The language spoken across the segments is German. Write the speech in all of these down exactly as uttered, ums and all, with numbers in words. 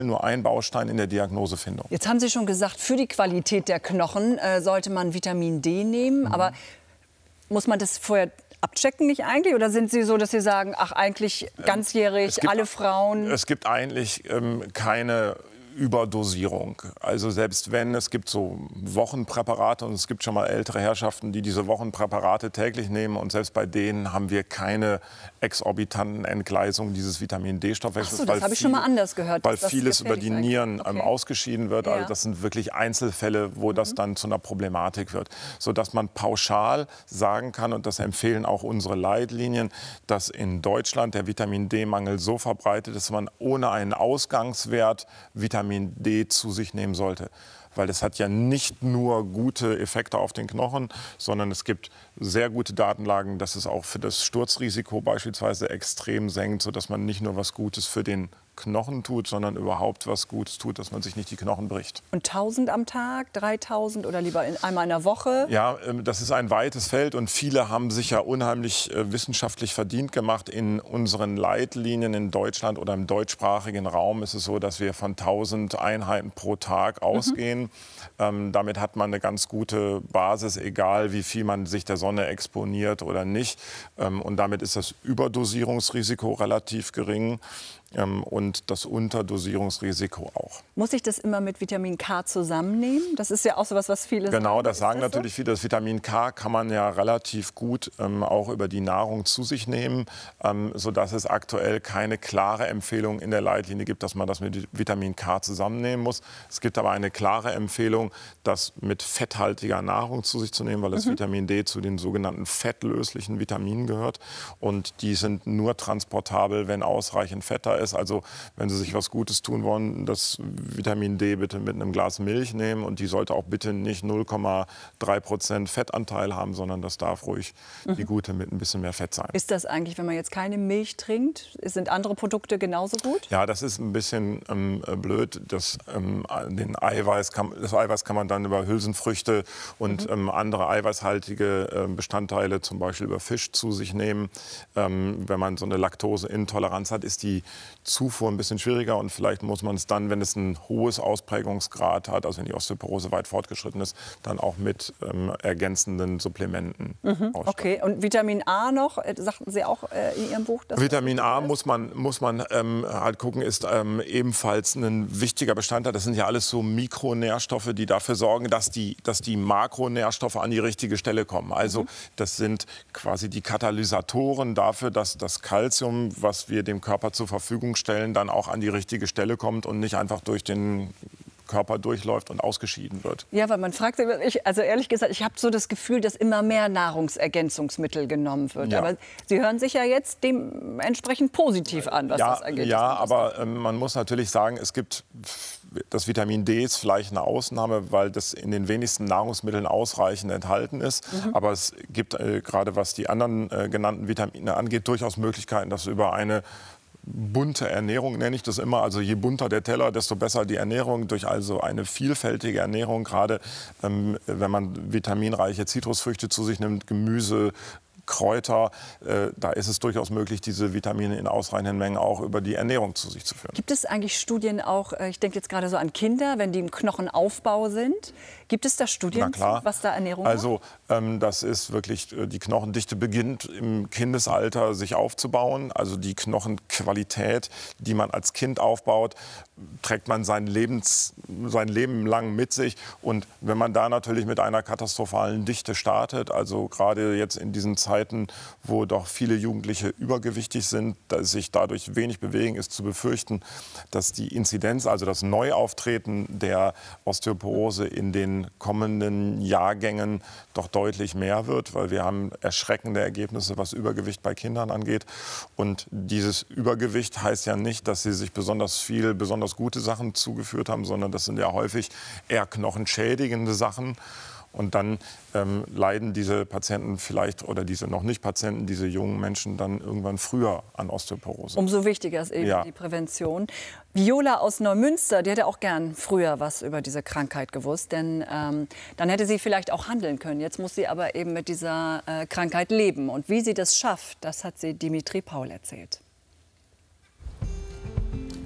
nur ein Baustein in der Diagnosefindung. Jetzt haben Sie schon gesagt, für die Qualität der Knochen äh, sollte man Vitamin D nehmen. Mhm. Aber muss man das vorher abchecken nicht eigentlich? Oder sind Sie so, dass Sie sagen, ach eigentlich ganzjährig, gibt, alle Frauen? Es gibt eigentlich ähm, keine Überdosierung. Also selbst wenn, es gibt so Wochenpräparate und es gibt schon mal ältere Herrschaften, die diese Wochenpräparate täglich nehmen und selbst bei denen haben wir keine exorbitanten Entgleisungen dieses Vitamin D-Stoffwechsels. Ach so, das habe ich schon mal anders gehört. Weil vieles über die Nieren okay. ähm, ausgeschieden wird. Ja. Also das sind wirklich Einzelfälle, wo mhm. das dann zu einer Problematik wird. Sodass man pauschal sagen kann, und das empfehlen auch unsere Leitlinien, dass in Deutschland der Vitamin D-Mangel so verbreitet ist, dass man ohne einen Ausgangswert Vitamin D zu sich nehmen sollte. Weil das hat ja nicht nur gute Effekte auf den Knochen, sondern es gibt sehr gute Datenlagen, dass es auch für das Sturzrisiko beispielsweise extrem senkt, sodass man nicht nur was Gutes für den Knochen tut, sondern überhaupt was Gutes tut, dass man sich nicht die Knochen bricht. Und tausend am Tag, dreitausend oder lieber in, einmal in der Woche? Ja, das ist ein weites Feld und viele haben sich ja unheimlich äh, wissenschaftlich verdient gemacht. In unseren Leitlinien in Deutschland oder im deutschsprachigen Raum ist es so, dass wir von tausend Einheiten pro Tag ausgehen. Mhm. Ähm, damit hat man eine ganz gute Basis, egal wie viel man sich der Sonne exponiert oder nicht. Ähm, und damit ist das Überdosierungsrisiko relativ gering. Ähm, und das Unterdosierungsrisiko auch. Muss ich das immer mit Vitamin K zusammennehmen? Das ist ja auch so was, was viele sagen. Genau, das sagen das natürlich so? viele. Das Vitamin K kann man ja relativ gut ähm, auch über die Nahrung zu sich nehmen, ähm, sodass es aktuell keine klare Empfehlung in der Leitlinie gibt, dass man das mit Vitamin K zusammennehmen muss. Es gibt aber eine klare Empfehlung, das mit fetthaltiger Nahrung zu sich zu nehmen, weil das mhm. Vitamin D zu den sogenannten fettlöslichen Vitaminen gehört. Und die sind nur transportabel, wenn ausreichend Fett da ist. Also wenn Sie sich was Gutes tun wollen, das Vitamin D bitte mit einem Glas Milch nehmen und die sollte auch bitte nicht null Komma drei Prozent Fettanteil haben, sondern das darf ruhig mhm. die gute mit ein bisschen mehr Fett sein. Ist das eigentlich, wenn man jetzt keine Milch trinkt, sind andere Produkte genauso gut? Ja, das ist ein bisschen ähm, blöd. Das, ähm, den Eiweiß kann, das Eiweiß kann man dann über Hülsenfrüchte und mhm. ähm, andere eiweißhaltige äh, Bestandteile, zum Beispiel über Fisch, zu sich nehmen. Ähm, wenn man so eine Laktoseintoleranz hat, ist die Zufuhr ein bisschen schwieriger und vielleicht muss man es dann, wenn es ein hohes Ausprägungsgrad hat, also wenn die Osteoporose weit fortgeschritten ist, dann auch mit ähm, ergänzenden Supplementen mhm. ausstatten. Okay, und Vitamin A noch, äh, sagten Sie auch äh, in Ihrem Buch? Dass Vitamin A muss man, muss man ähm, halt gucken, ist ähm, ebenfalls ein wichtiger Bestandteil. Das sind ja alles so Mikronährstoffe, die dafür sorgen, dass die, dass die Makronährstoffe an die richtige Stelle kommen. Also mhm. das sind quasi die Katalysatoren dafür, dass das Calcium, was wir dem Körper zur Verfügung stellen, dann auch an die richtige Stelle kommt und nicht einfach durch den Körper durchläuft und ausgeschieden wird. Ja, weil man fragt sich, also ehrlich gesagt, ich habe so das Gefühl, dass immer mehr Nahrungsergänzungsmittel genommen wird. Ja. Aber Sie hören sich ja jetzt dementsprechend positiv an, was ja, das angeht. Ja, aber äh, man muss natürlich sagen, es gibt das Vitamin D ist vielleicht eine Ausnahme, weil das in den wenigsten Nahrungsmitteln ausreichend enthalten ist. Mhm. Aber es gibt äh, gerade was die anderen äh, genannten Vitamine angeht, durchaus Möglichkeiten, dass über eine bunte Ernährung, nenne ich das immer. Also je bunter der Teller, desto besser die Ernährung. Durch also eine vielfältige Ernährung, gerade ähm, wenn man vitaminreiche Zitrusfrüchte zu sich nimmt, Gemüse, Kräuter, äh, da ist es durchaus möglich, diese Vitamine in ausreichenden Mengen auch über die Ernährung zu sich zu führen. Gibt es eigentlich Studien auch, ich denke jetzt gerade so an Kinder, wenn die im Knochenaufbau sind, gibt es da Studien, zu, was da Ernährung macht? Also ähm, das ist wirklich, die Knochendichte beginnt im Kindesalter sich aufzubauen. Also die Knochenqualität, die man als Kind aufbaut, trägt man sein, Lebens, sein Leben lang mit sich. Und wenn man da natürlich mit einer katastrophalen Dichte startet, also gerade jetzt in diesen Zeiten, wo doch viele Jugendliche übergewichtig sind, dass sich dadurch wenig bewegen, ist zu befürchten, dass die Inzidenz, also das Neuauftreten der Osteoporose in den kommenden Jahrgängen doch deutlich mehr wird, weil wir haben erschreckende Ergebnisse, was Übergewicht bei Kindern angeht. Und dieses Übergewicht heißt ja nicht, dass sie sich besonders viel, besonders gute Sachen zugeführt haben, sondern das sind ja häufig eher knochenschädigende Sachen. Und dann ähm, leiden diese Patienten vielleicht, oder diese noch nicht Patienten, diese jungen Menschen dann irgendwann früher an Osteoporose. Umso wichtiger ist eben ja. die Prävention. Viola aus Neumünster, die hätte auch gern früher was über diese Krankheit gewusst, denn ähm, dann hätte sie vielleicht auch handeln können. Jetzt muss sie aber eben mit dieser äh, Krankheit leben. Und wie sie das schafft, das hat sie Dimitri Paul erzählt.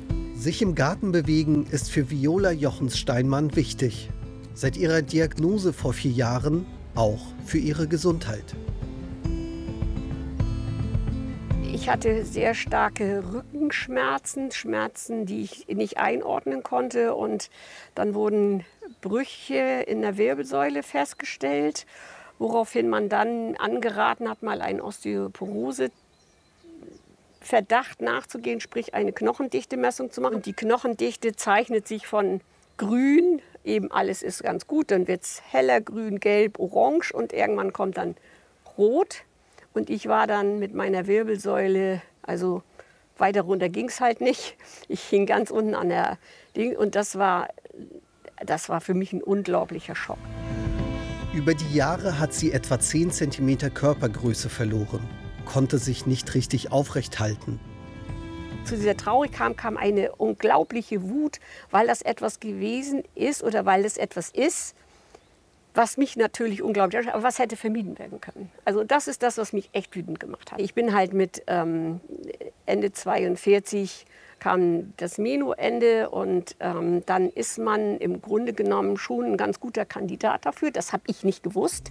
Sich im Garten bewegen ist für Viola Jochens-Steinmann wichtig. Seit ihrer Diagnose vor vier Jahren auch für ihre Gesundheit. Ich hatte sehr starke Rückenschmerzen, Schmerzen, die ich nicht einordnen konnte. Und dann wurden Brüche in der Wirbelsäule festgestellt, woraufhin man dann angeraten hat, mal einen Osteoporose-Verdacht nachzugehen, sprich eine Knochendichte-Messung zu machen. Und die Knochendichte zeichnet sich von grün, eben alles ist ganz gut, dann wird es heller, grün, gelb, orange und irgendwann kommt dann rot. Und ich war dann mit meiner Wirbelsäule, also weiter runter ging es halt nicht. Ich hing ganz unten an der Ding und das war, das war für mich ein unglaublicher Schock. Über die Jahre hat sie etwa zehn Zentimeter Körpergröße verloren, konnte sich nicht richtig aufrecht halten. Zu dieser Traurigkeit kam eine unglaubliche Wut, weil das etwas gewesen ist oder weil es etwas ist, was mich natürlich unglaublich, aber was hätte vermieden werden können. Also das ist das, was mich echt wütend gemacht hat. Ich bin halt mit ähm, Ende zweiundvierzig kam das Meno-Ende und ähm, dann ist man im Grunde genommen schon ein ganz guter Kandidat dafür. Das habe ich nicht gewusst.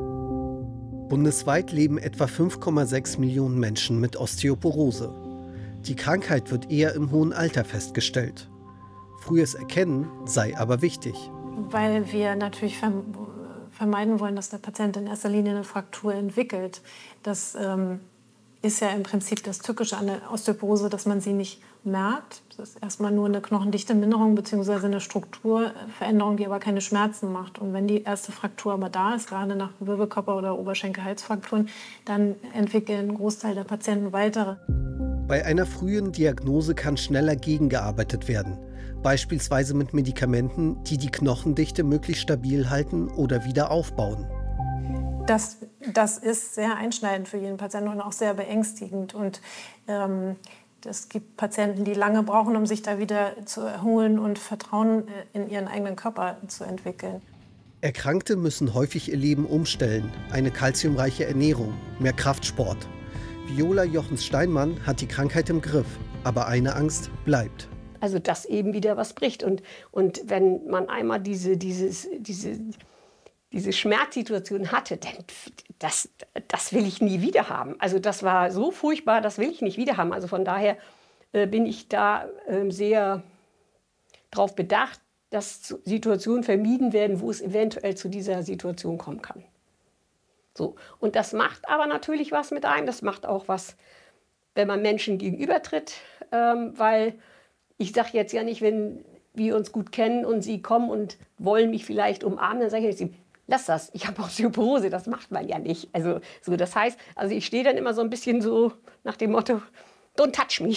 Bundesweit leben etwa fünf Komma sechs Millionen Menschen mit Osteoporose. Die Krankheit wird eher im hohen Alter festgestellt. Frühes Erkennen sei aber wichtig. Weil wir natürlich vermeiden wollen, dass der Patient in erster Linie eine Fraktur entwickelt. Das ähm, ist ja im Prinzip das Tückische an der Osteoporose, dass man sie nicht merkt. Das ist erstmal nur eine Knochendichte-Minderung bzw. eine Strukturveränderung, die aber keine Schmerzen macht. Und wenn die erste Fraktur aber da ist, gerade nach Wirbelkörper- oder Oberschenkel-Halsfrakturen, dann entwickeln ein Großteil der Patienten weitere. Bei einer frühen Diagnose kann schneller gegengearbeitet werden. Beispielsweise mit Medikamenten, die die Knochendichte möglichst stabil halten oder wieder aufbauen. Das, das ist sehr einschneidend für jeden Patienten und auch sehr beängstigend. Und ähm, es gibt Patienten, die lange brauchen, um sich da wieder zu erholen und Vertrauen in ihren eigenen Körper zu entwickeln. Erkrankte müssen häufig ihr Leben umstellen. Eine kalziumreiche Ernährung, mehr Kraftsport. Viola Jochens-Steinmann hat die Krankheit im Griff, aber eine Angst bleibt. Also dass eben wieder was bricht. Und, und wenn man einmal diese, dieses, diese, diese Schmerzsituation hatte, dann das, das will ich nie wieder haben. Also das war so furchtbar, das will ich nicht wieder haben. Also von daher äh, bin ich da äh, sehr darauf bedacht, dass Situationen vermieden werden, wo es eventuell zu dieser Situation kommen kann. So. Und das macht aber natürlich was mit einem. Das macht auch was, wenn man Menschen gegenübertritt, ähm, weil ich sage jetzt ja nicht, wenn wir uns gut kennen und sie kommen und wollen mich vielleicht umarmen, dann sage ich nicht, lass das, ich habe Osteoporose, das macht man ja nicht. Also, so, das heißt, also ich stehe dann immer so ein bisschen so nach dem Motto, don't touch me.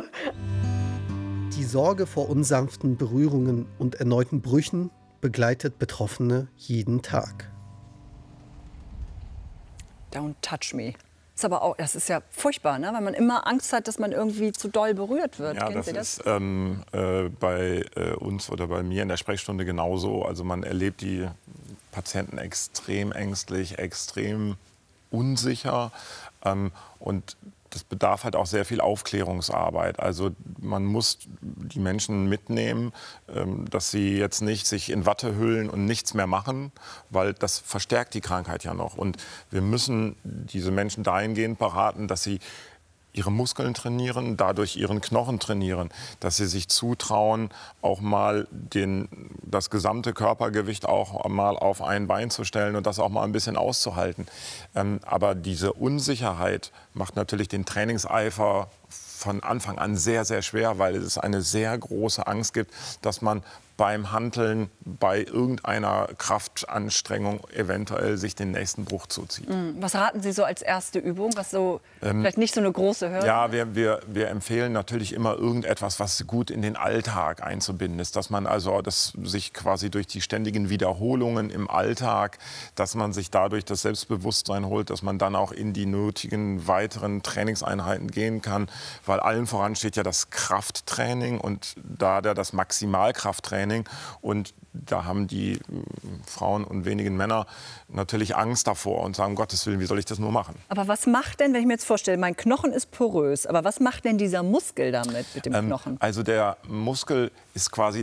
Die Sorge vor unsanften Berührungen und erneuten Brüchen begleitet Betroffene jeden Tag. Don't touch me. Das ist aber auch, das ist ja furchtbar, ne? Weil man immer Angst hat, dass man irgendwie zu doll berührt wird. Ja, Kennen das, Sie das ist ähm, äh, bei äh, uns oder bei mir in der Sprechstunde genauso. Also man erlebt die Patienten extrem ängstlich, extrem unsicher ähm, und das bedarf halt auch sehr viel Aufklärungsarbeit. Also man muss die Menschen mitnehmen, dass sie jetzt nicht sich in Watte hüllen und nichts mehr machen, weil das verstärkt die Krankheit ja noch. Und wir müssen diese Menschen dahingehend beraten, dass sie ihre Muskeln trainieren, dadurch ihren Knochen trainieren, dass sie sich zutrauen, auch mal den, das gesamte Körpergewicht auch mal auf ein Bein zu stellen und das auch mal ein bisschen auszuhalten. Ähm, aber diese Unsicherheit macht natürlich den Trainingseifer von Anfang an sehr, sehr schwer, weil es eine sehr große Angst gibt, dass man beim Hanteln, bei irgendeiner Kraftanstrengung eventuell sich den nächsten Bruch zuzieht. Was raten Sie so als erste Übung, was so ähm, vielleicht nicht so eine große Hürde? Ja, wir, wir, wir empfehlen natürlich immer irgendetwas, was gut in den Alltag einzubinden ist, dass man also das sich quasi durch die ständigen Wiederholungen im Alltag, dass man sich dadurch das Selbstbewusstsein holt, dass man dann auch in die nötigen weiteren Trainingseinheiten gehen kann, weil allen voran steht ja das Krafttraining und da der das Maximalkrafttraining Training. Und da haben die äh, Frauen und wenigen Männer natürlich Angst davor und sagen, um Gottes Willen, wie soll ich das nur machen? Aber was macht denn, wenn ich mir jetzt vorstelle, mein Knochen ist porös, aber was macht denn dieser Muskel damit, mit dem ähm, Knochen? Also der Muskel ist quasi